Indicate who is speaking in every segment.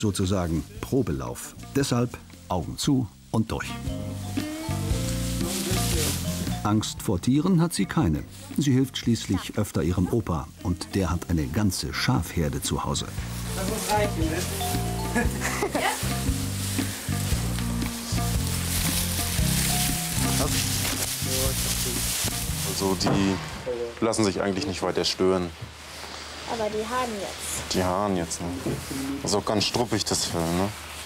Speaker 1: Sozusagen Probelauf. Deshalb Augen zu und durch. Angst vor Tieren hat sie keine. Sie hilft schließlich öfter ihrem Opa. Und der hat eine ganze Schafherde zu Hause.
Speaker 2: Das muss reichen, ne?
Speaker 3: Also die lassen sich eigentlich nicht weiter stören.
Speaker 4: Aber die haben jetzt.
Speaker 3: Die Haaren jetzt, ne? Das ist auch ganz struppig, das Fell, ne?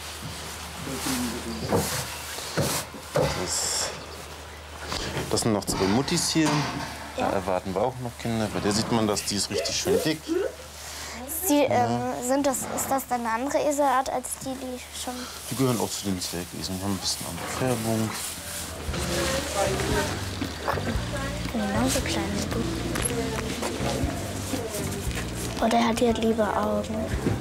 Speaker 3: Das sind noch 2 Muttis hier. Da erwarten wir auch noch Kinder. Bei der sieht man, dass die ist richtig schön dick.
Speaker 4: Ist das dann eine andere Eselart als die schon...
Speaker 3: Die gehören auch zu den Zwergeseln. Die haben ein bisschen andere Färbung.
Speaker 4: Genauso klein wie du. Und er hat hier liebe Augen.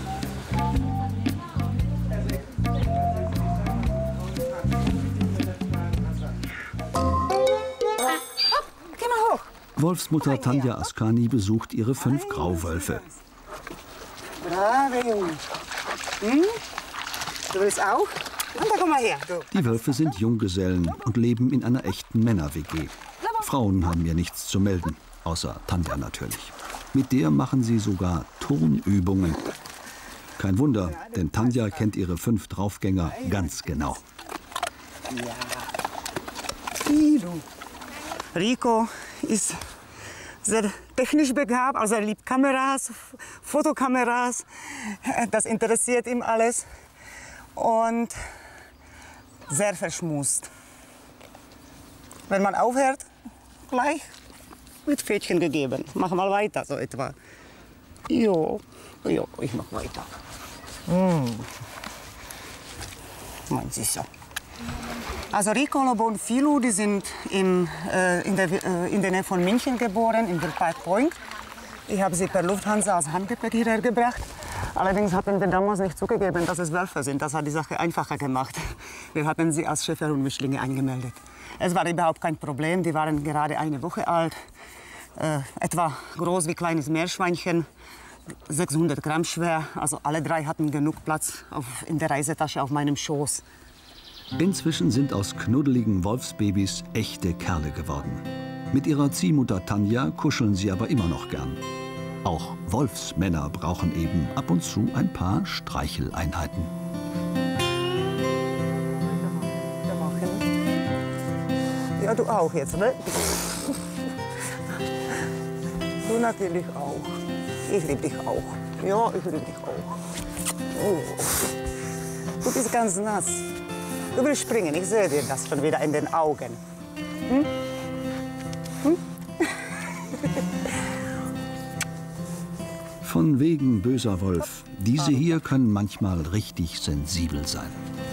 Speaker 5: Geh mal hoch.
Speaker 1: Wolfsmutter Tanja Askani besucht ihre 5 Grauwölfe.
Speaker 5: Bravo, Junge. Hm? Du willst auch? Und dann komm mal her. Du.
Speaker 1: Die Wölfe sind Junggesellen und leben in einer echten Männer-WG. Frauen haben ja nichts zu melden, außer Tanja natürlich. Mit der machen sie sogar Turnübungen. Kein Wunder, denn Tanja kennt ihre 5 Draufgänger ganz genau.
Speaker 5: Ja. Tilo. Rico ist sehr technisch begabt, also er liebt Kameras, Fotokameras. Das interessiert ihn alles. Und sehr verschmust. Wenn man aufhört, gleich wird Fädchen gegeben. Mach mal weiter, so etwa. Jo, ich mach weiter. Mein Süßer. Also Rico, Lobo und Filu, die sind in der Nähe von München geboren, in der Park Point. Ich habe sie per Lufthansa als Handgepäck hierher gebracht. Allerdings hatten wir damals nicht zugegeben, dass es Wölfe sind. Das hat die Sache einfacher gemacht. Wir hatten sie als Schäfer und Mischlinge angemeldet. Es war überhaupt kein Problem. Die waren gerade 1 Woche alt, etwa groß wie kleines Meerschweinchen, 600 Gramm schwer. Also alle 3 hatten genug Platz in der Reisetasche auf meinem Schoß.
Speaker 1: Inzwischen sind aus knuddeligen Wolfsbabys echte Kerle geworden. Mit ihrer Ziehmutter Tanja kuscheln sie aber immer noch gern. Auch Wolfsmänner brauchen eben ab und zu ein paar Streicheleinheiten.
Speaker 5: Ja, du auch jetzt, ne? Du natürlich auch. Ich liebe dich auch. Ja, ich liebe dich auch. Oh. Du bist ganz nass. Du willst springen, ich sehe dir das schon wieder in den Augen. Hm? Hm?
Speaker 1: Von wegen böser Wolf. Diese hier können manchmal richtig sensibel sein.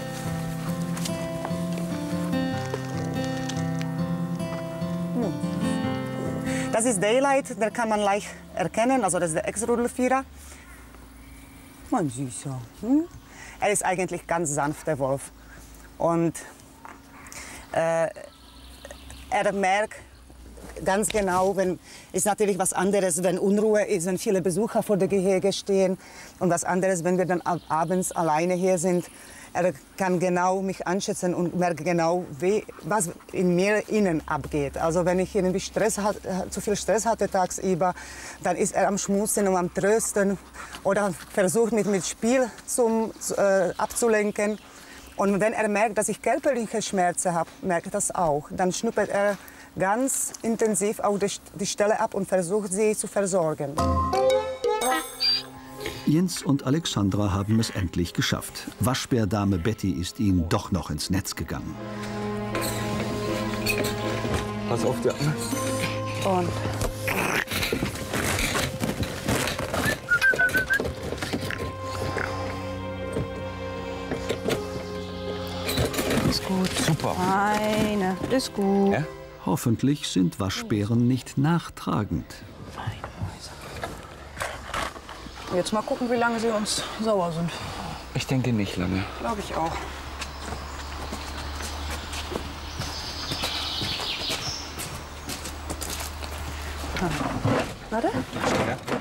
Speaker 5: Das ist Daylight, der kann man leicht erkennen. Also das ist der Ex-Rudelvierer. Mein Süßer. Hm? Er ist eigentlich ganz sanfter Wolf. Und er merkt ganz genau, wenn ist natürlich was anderes, wenn Unruhe ist, wenn viele Besucher vor der Gehege stehen. Und was anderes, wenn wir dann abends alleine hier sind. Er kann genau mich einschätzen und merkt genau, was in mir innen abgeht. Also wenn ich irgendwie zu viel Stress hatte tagsüber, dann ist er am Schmusen und am Trösten oder versucht mich mit Spiel abzulenken. Und wenn er merkt, dass ich körperliche Schmerzen habe, merkt er das auch. Dann schnuppert er ganz intensiv auch die Stelle ab und versucht, sie zu versorgen.
Speaker 1: Jens und Alexandra haben es endlich geschafft. Waschbärdame Betty ist ihnen doch noch ins Netz gegangen.
Speaker 2: Pass auf, ja.
Speaker 5: Und
Speaker 2: Ist gut. Super.
Speaker 5: eine ist gut.
Speaker 2: Ja?
Speaker 1: Hoffentlich sind Waschbären nicht nachtragend.
Speaker 5: Jetzt mal gucken, wie lange sie uns sauer sind.
Speaker 2: Ich denke nicht lange.
Speaker 5: Glaube ich auch. Warte.
Speaker 2: Ja.